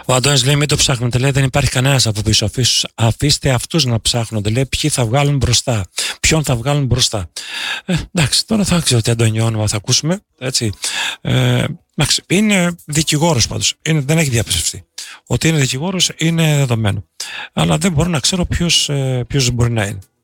Ο Αντώνης λέει: μην το ψάχνετε, λέει, δεν υπάρχει κανένας από πίσω. Αφήστε αυτούς να ψάχνονται, λέει, ποιοι θα βγάλουν μπροστά. Ποιον θα βγάλουν μπροστά. Εντάξει, τώρα θα ξέρω τι Αντώνιο όνομα θα ακούσουμε. Έτσι. Εντάξει, είναι δικηγόρος πάντως. Δεν έχει διαπιστευτεί. Ότι είναι δικηγόρος είναι δεδομένο. Αλλά δεν μπορώ να ξέρω ποιος μπορεί να είναι.